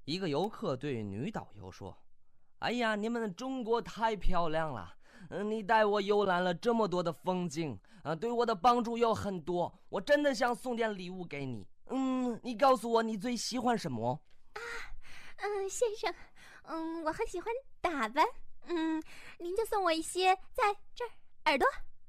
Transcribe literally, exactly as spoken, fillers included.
一个游客对女导游说：“哎呀，你们中国太漂亮了，嗯，你带我游览了这么多的风景，啊，对我的帮助有很多，我真的想送点礼物给你。嗯，你告诉我你最喜欢什么？” 啊，嗯，先生，嗯，我很喜欢打扮，嗯，您就送我一些在这儿耳朵。